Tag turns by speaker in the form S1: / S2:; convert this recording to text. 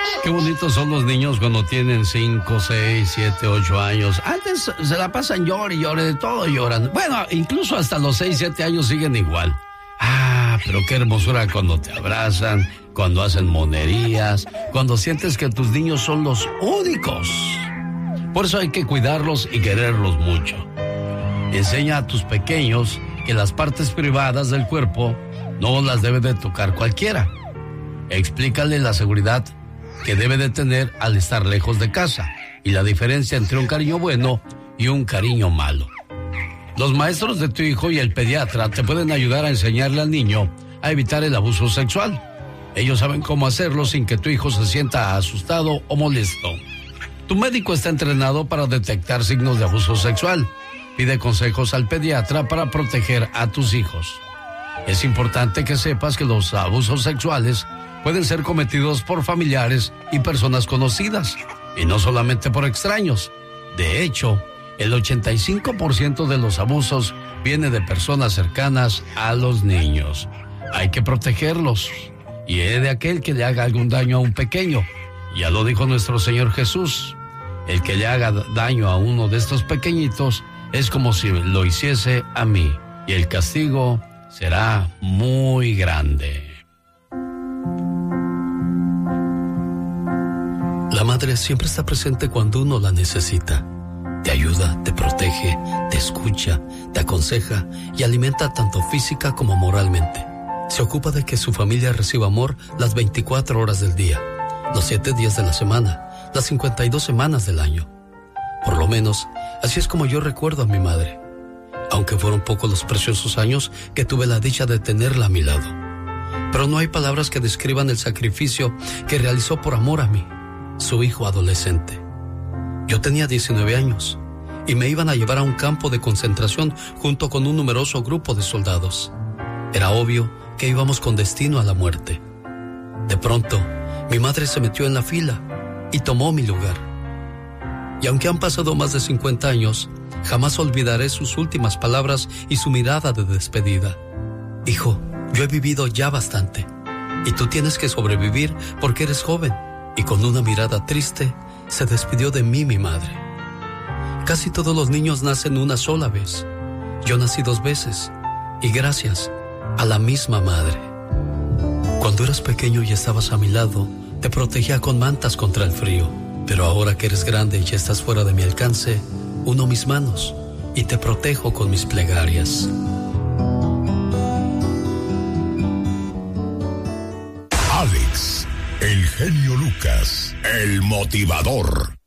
S1: Qué bonitos son los niños cuando tienen 5, 6, 7, 8 años. Antes se la pasan llore y llore, de todo lloran. Bueno, incluso hasta los 6, 7 años siguen igual. Ah, pero qué hermosura cuando te abrazan, cuando hacen monerías, cuando sientes que tus niños son los únicos. Por eso hay que cuidarlos y quererlos mucho. Enseña a tus pequeños que las partes privadas del cuerpo no las debe de tocar cualquiera. Explícale la seguridad que debe de tener al estar lejos de casa y la diferencia entre un cariño bueno y un cariño malo. Los maestros de tu hijo y el pediatra te pueden ayudar a enseñarle al niño a evitar el abuso sexual. Ellos saben cómo hacerlo sin que tu hijo se sienta asustado o molesto. Tu médico está entrenado para detectar signos de abuso sexual. Pide consejos al pediatra para proteger a tus hijos. Es importante que sepas que los abusos sexuales pueden ser cometidos por familiares y personas conocidas, y no solamente por extraños. De hecho, el 85% de los abusos viene de personas cercanas a los niños. Hay que protegerlos, y he de aquel que le haga algún daño a un pequeño. Ya lo dijo nuestro Señor Jesús, el que le haga daño a uno de estos pequeñitos es como si lo hiciese a mí, y el castigo será muy grande. La madre siempre está presente cuando uno la necesita. Te ayuda, te protege, te escucha, te aconseja y alimenta tanto física como moralmente. Se ocupa de que su familia reciba amor las 24 horas del día, los 7 días de la semana, las 52 semanas del año. Por lo menos, así es como yo recuerdo a mi madre, aunque fueron pocos los preciosos años que tuve la dicha de tenerla a mi lado. Pero no hay palabras que describan el sacrificio que realizó por amor a mí, su hijo adolescente. Yo tenía 19 años y me iban a llevar a un campo de concentración junto con un numeroso grupo de soldados. Era obvio que íbamos con destino a la muerte. De pronto, mi madre se metió en la fila y tomó mi lugar. Y aunque han pasado más de 50 años, jamás olvidaré sus últimas palabras y su mirada de despedida. Hijo, yo he vivido ya bastante y tú tienes que sobrevivir porque eres joven. Y con una mirada triste, se despidió de mí mi madre. Casi todos los niños nacen una sola vez. Yo nací 2 veces, y gracias a la misma madre. Cuando eras pequeño y estabas a mi lado, te protegía con mantas contra el frío. Pero ahora que eres grande y ya estás fuera de mi alcance, uno mis manos y te protejo con mis plegarias.
S2: Alex, el genio Lucas, el motivador.